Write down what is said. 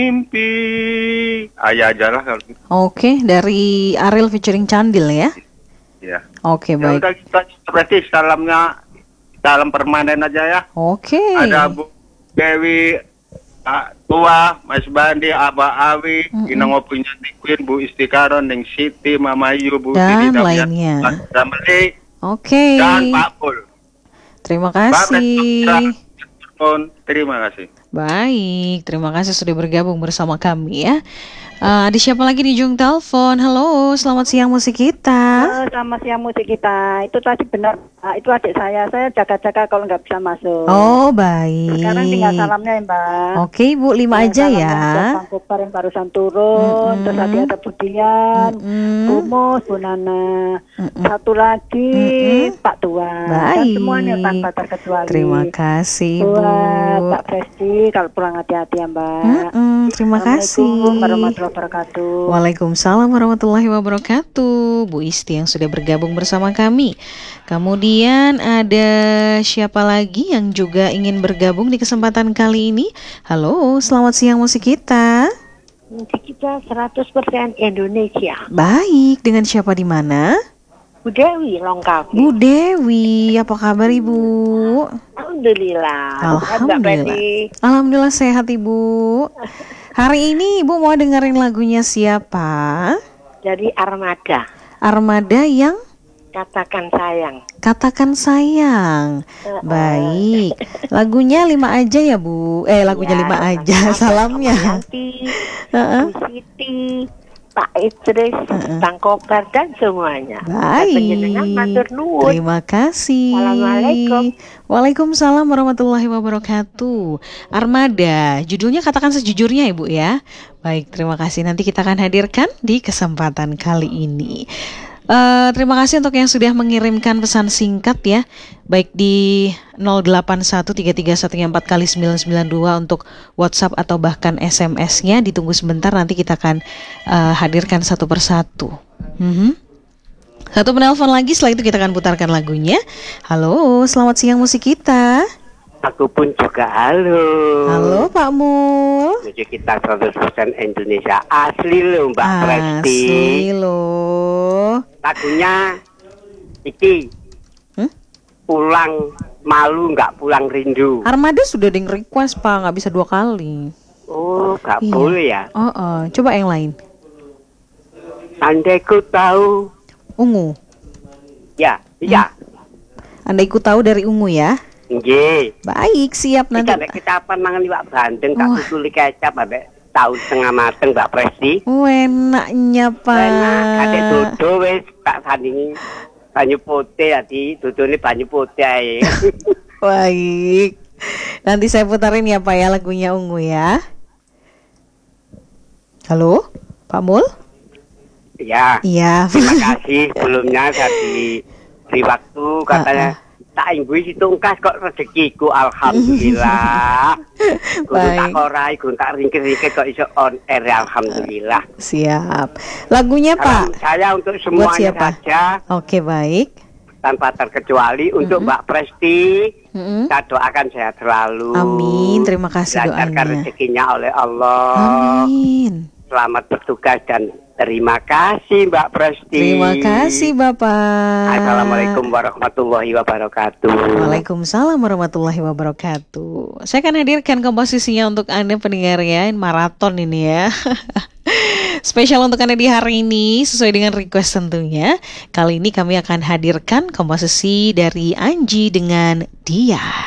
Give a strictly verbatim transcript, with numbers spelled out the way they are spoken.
Mimpi. Ayah aja lah kalau gitu. Oke, dari Ariel featuring Candil ya. Ya. Oke, Ya baik. udah kita berarti salamnya salam permanen aja ya. Oke. Ada Bu Dewi, Pak Tua, Mas Bandi, Abah Awi, Mm-mm. Ina ngopinya di Queen, Bu Istikaron, Neng Siti, Mama Yu, Bu Dan Didi, lainnya. Damian, Ramli, Oke. dan Pak Pul. Terima Mbak kasih. Pul, terima kasih. Baik, terima kasih sudah bergabung bersama kami ya. Eh, ada siapa lagi di ujung telepon? Halo, selamat siang musik kita. Halo, selamat siang musik kita. Itu tadi benar, Mbak. Itu adik saya. Saya jaga-jaga kalau nggak bisa masuk. Oh, baik. Sekarang tinggal salamnya ya, Mbak. Oke, Ibu, lima Tinggal aja salamnya ya. buat Bang Kopar yang barusan turun. Mm-mm. Terus tadi ada Budian, Mm-mm. Bu Mus, Bu Nana. Mm-mm. Satu lagi Mm-mm. Pak Tuan. Dan Baik. semuanya tanpa terkecuali. Terima kasih, Ibu. Buat Pak Presti, kalau pulang hati-hati ya, Mbak. Mm-mm, terima kasih. Assalamualaikum warahmatullahi wabarakatuh. Waalaikumsalam warahmatullahi wabarakatuh. Bu Isti yang sudah bergabung bersama kami. Kemudian ada siapa lagi yang juga ingin bergabung di kesempatan kali ini? Halo, selamat siang musik kita. Musik kita seratus persen Indonesia. Baik, dengan siapa di mana? Bu Dewi lengkap. Bu Dewi, apa kabar Ibu? Alhamdulillah. Alhamdulillah. Alhamdulillah sehat Ibu. Hari ini Ibu mau dengerin lagunya siapa? Dari Armada. Armada yang Katakan sayang. Katakan sayang. Baik. Lagunya lima aja ya Bu. Eh lagunya Ya, lima sama- aja. sama Salamnya. Yanti, Heeh. Bu Siti, Pak Idris, Bang Kopar dan semuanya. Baik. Penjenengan matur nuwun. Terima kasih. Assalamualaikum. Waalaikumsalam warahmatullahi wabarakatuh. Armada, judulnya Katakan Sejujurnya Ibu ya. Baik, terima kasih. Nanti kita akan hadirkan di kesempatan kali ini. Eh, terima kasih untuk yang sudah mengirimkan pesan singkat ya. Baik di nol delapan satu tiga tiga satu empat kali sembilan sembilan dua untuk WhatsApp atau bahkan S M S-nya. Ditunggu sebentar, nanti kita akan eh, hadirkan satu persatu. Mhm. Satu penelpon lagi, setelah itu kita akan putarkan lagunya. Halo, selamat siang musik kita. Aku pun juga halo. Halo Pak Mul. Musik kita seratus persen Indonesia asli loh Mbak Presti. Asli loh. Lagunya iki Hmm? Pulang malu nggak pulang rindu. Armada sudah ada yang request Pak, nggak bisa dua kali. Oh nggak Iya. boleh ya. Oh, oh. Coba yang lain. Andai ku tahu. Ungu. Ya, iya. Andai ku tahu dari Ungu ya. Nggih. Baik, siap nanti. Kita nek kita apa mangan iwak bandeng tak Wah. susuli kecap ambek tahu setengah mateng Mbak Presti. Oh, enaknya Pak. Enak, kadek dodo wis tak sandingi banyu putih tadi, dodone banyu putih ae. Baik. Nanti saya putarin ya Pak ya lagunya Ungu ya. Halo, Pak Mul? Ya. Iya. Terima kasih sebelumnya saya di, di waktu katanya tak inggui si tungkas kok rezekiku alhamdulillah. Gunung tak Baik. korai, gunung tak ringkir-ringkir kok iso on air alhamdulillah. Siap. Lagunya Salam Pak. saya untuk Buat semuanya siapa? saja Oke, baik. tanpa terkecuali untuk Mbak Presti. Mm-mm. Kita doakan sehat selalu. Amin, terima kasih Dilancarkan doanya. rezekinya oleh Allah. Amin. Selamat bertugas dan terima kasih Mbak Presti. Terima kasih Bapak. Assalamualaikum warahmatullahi wabarakatuh. Waalaikumsalam warahmatullahi wabarakatuh. Saya akan hadirkan komposisinya untuk Anda pendengar ya, maraton ini ya. Spesial untuk Anda di hari ini sesuai dengan request tentunya. Kali ini kami akan hadirkan komposisi dari Anji dengan Dia.